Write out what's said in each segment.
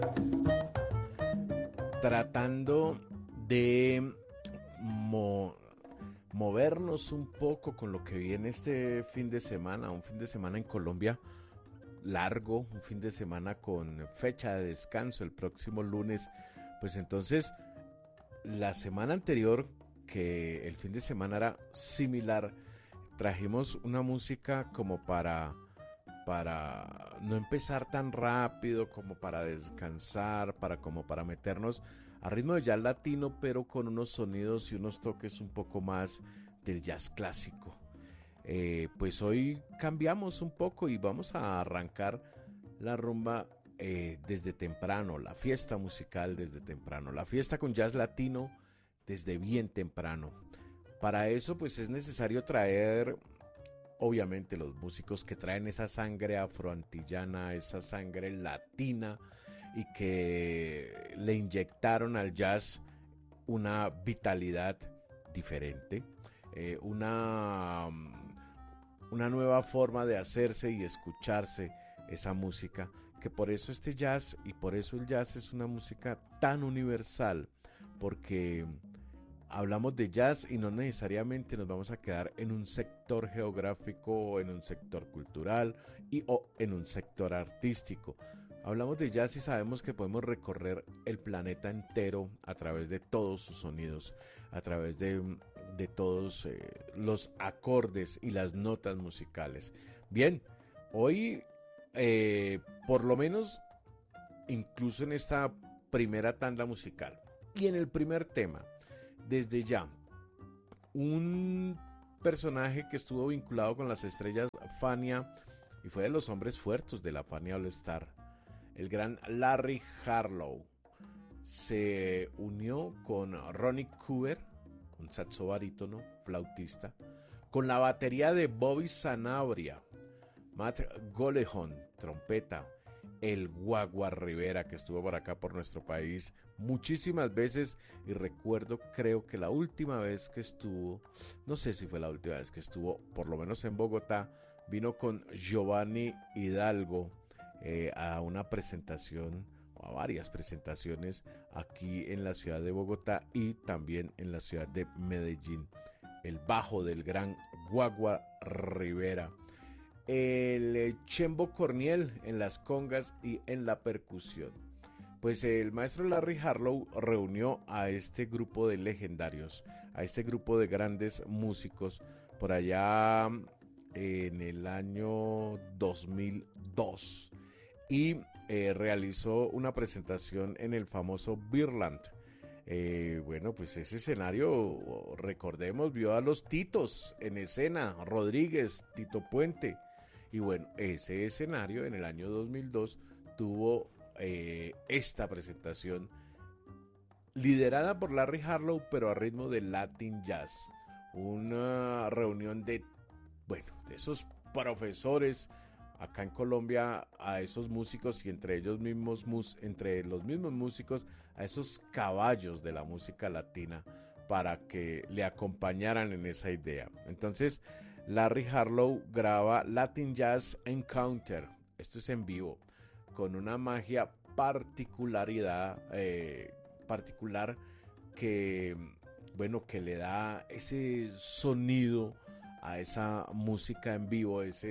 Tratando de movernos un poco con lo que viene este fin de semana, un fin de semana en Colombia largo, un fin de semana con fecha de descanso el próximo lunes. Pues entonces la semana anterior, que el fin de semana era similar, trajimos una música como para no empezar tan rápido, como para descansar, como para meternos a ritmo de jazz latino, pero con unos sonidos y unos toques un poco más del jazz clásico. Pues hoy cambiamos un poco y vamos a arrancar la rumba desde temprano, la fiesta musical desde temprano, la fiesta con jazz latino desde bien temprano. Para eso pues es necesario traer, obviamente, los músicos que traen esa sangre afroantillana, esa sangre latina y que le inyectaron al jazz una vitalidad diferente, una nueva forma de hacerse y escucharse esa música, que por eso este jazz y por eso el jazz es una música tan universal, porque hablamos de jazz y no necesariamente nos vamos a quedar en un sector geográfico o en un sector cultural o en un sector artístico. Hablamos de jazz y sabemos que podemos recorrer el planeta entero a través de todos sus sonidos, a través de todos los acordes y las notas musicales. Bien, hoy por lo menos incluso en esta primera tanda musical y en el primer tema, desde ya, un personaje que estuvo vinculado con las estrellas Fania y fue de los hombres fuertes de la Fania All Star, el gran Larry Harlow, se unió con Ronnie Cooper, un saxo barítono, flautista, con la batería de Bobby Sanabria, Matt Golejon, trompeta, el Guagua Rivera, que estuvo por acá por nuestro país muchísimas veces, y recuerdo, creo que la última vez que estuvo, no sé si fue la última vez que estuvo, por lo menos en Bogotá, vino con Giovanni Hidalgo a una presentación o a varias presentaciones aquí en la ciudad de Bogotá y también en la ciudad de Medellín. El bajo del gran Guagua Rivera, el Chembo Corniel en las congas y en la percusión. Pues el maestro Larry Harlow reunió a este grupo de legendarios, a este grupo de grandes músicos por allá en el año 2002 y realizó una presentación en el famoso Beerland. Bueno, pues ese escenario, recordemos, vio a los Titos en escena, Rodríguez, Tito Puente. Y bueno, ese escenario en el año 2002 tuvo esta presentación liderada por Larry Harlow, pero a ritmo de Latin Jazz. Una reunión de, bueno, de esos profesores acá en Colombia, a esos músicos y entre ellos mismos, entre los mismos músicos, a esos caballos de la música latina para que le acompañaran en esa idea. Entonces, Larry Harlow graba Latin Jazz Encounter. Esto es en vivo, con una magia particular que, bueno, que le da ese sonido a esa música en vivo. Es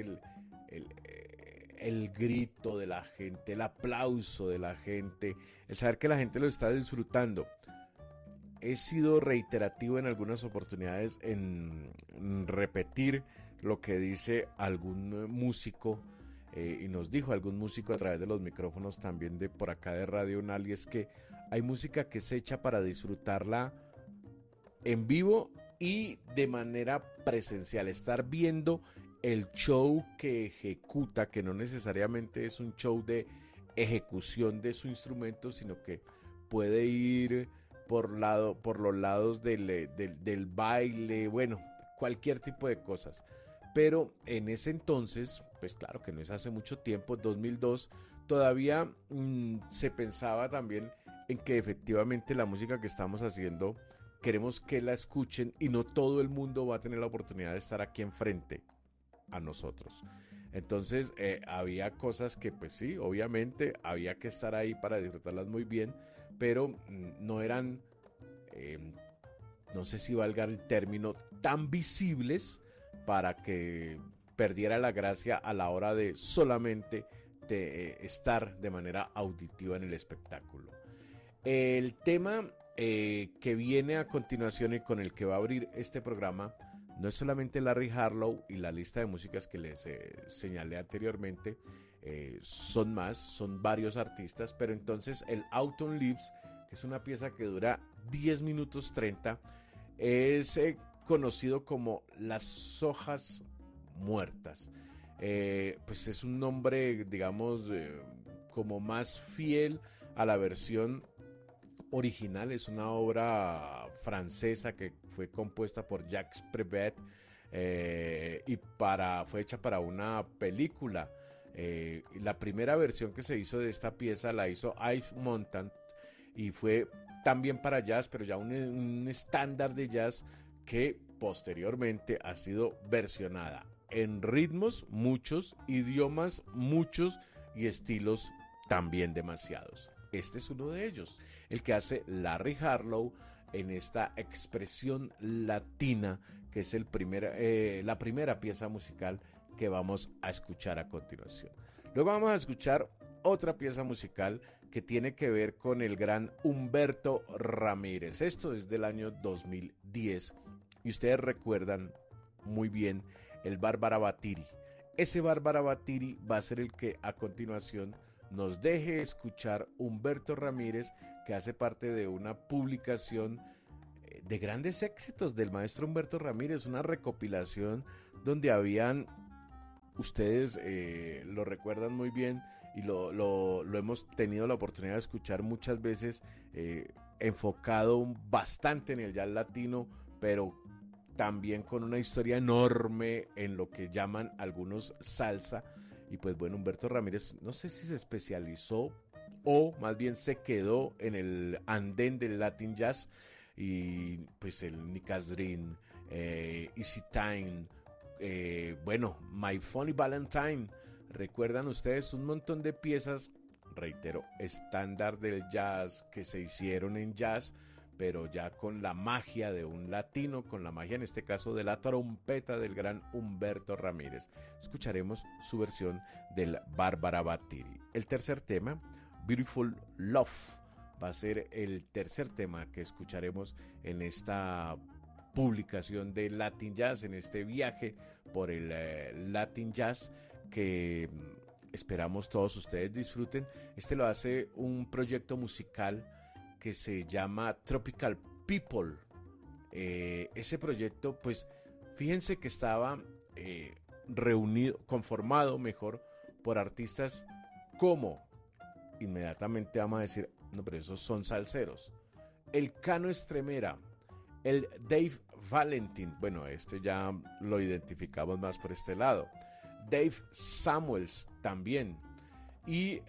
el grito de la gente, el aplauso de la gente, el saber que la gente lo está disfrutando. He sido reiterativo en algunas oportunidades en repetir lo que dice algún músico y nos dijo algún músico a través de los micrófonos también de por acá de Radio Unal, y es que hay música que se echa para disfrutarla en vivo y de manera presencial, estar viendo el show que ejecuta, que no necesariamente es un show de ejecución de su instrumento, sino que puede ir por los lados del baile, bueno, cualquier tipo de cosas. Pero en ese entonces, pues claro que no es hace mucho tiempo, 2002, todavía se pensaba también en que efectivamente la música que estamos haciendo queremos que la escuchen y no todo el mundo va a tener la oportunidad de estar aquí enfrente a nosotros. Entonces había cosas que pues sí, obviamente había que estar ahí para disfrutarlas muy bien, pero no eran, eh, no sé si valga el término, tan visibles para que perdiera la gracia a la hora de solamente estar de manera auditiva en el espectáculo. El tema que viene a continuación y con el que va a abrir este programa no es solamente Larry Harlow y la lista de músicas que les señalé anteriormente, son más, son varios artistas, pero entonces el Autumn Leaves, que es una pieza que dura 10 minutos 30, es conocido como Las hojas muertas. Pues es un nombre, digamos, como más fiel a la versión original. Es una obra francesa que fue compuesta por Jacques Prévert y fue hecha para una película. La primera versión que se hizo de esta pieza la hizo Yves Montand y fue también para jazz, pero ya un estándar de jazz que posteriormente ha sido versionada en ritmos muchos, idiomas muchos y estilos también demasiados. Este es uno de ellos, el que hace Larry Harlow en esta expresión latina, que es la primera pieza musical que vamos a escuchar a continuación. Luego vamos a escuchar otra pieza musical que tiene que ver con el gran Humberto Ramírez. Esto es del año 2010 y ustedes recuerdan muy bien el Bárbara Batiri. Ese Bárbara Batiri va a ser el que a continuación nos deje escuchar Humberto Ramírez, que hace parte de una publicación de grandes éxitos del maestro Humberto Ramírez, una recopilación donde habían, ustedes lo recuerdan muy bien y lo hemos tenido la oportunidad de escuchar muchas veces, enfocado bastante en el jazz latino, pero también con una historia enorme en lo que llaman algunos salsa. Y pues bueno, Humberto Ramírez, no sé si se especializó o más bien se quedó en el andén del Latin Jazz, y pues el Nick Asdreen, Easy Time, bueno, My Funny Valentine. ¿Recuerdan ustedes un montón de piezas, reitero, estándar del jazz que se hicieron en jazz, pero ya con la magia de un latino, con la magia en este caso de la trompeta del gran Humberto Ramírez? Escucharemos su versión del Bárbara Batiri. El tercer tema, Beautiful Love, va a ser el tercer tema que escucharemos en esta publicación de Latin Jazz, en este viaje por el Latin Jazz que esperamos todos ustedes disfruten. Este lo hace un proyecto musical que se llama Tropical People. Ese proyecto, pues, fíjense que estaba conformado mejor por artistas como, inmediatamente vamos a decir, no, pero esos son salseros, el Cano Estremera, el Dave Valentin, bueno, este ya lo identificamos más por este lado, Dave Samuels también, y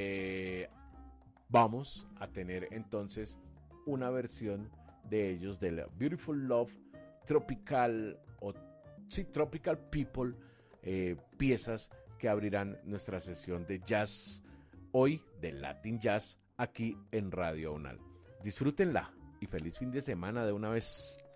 vamos a tener entonces una versión de ellos del Beautiful Love Tropical Tropical People, piezas que abrirán nuestra sesión de jazz hoy, de Latin Jazz, aquí en Radio UNAL. Disfrútenla y feliz fin de semana de una vez.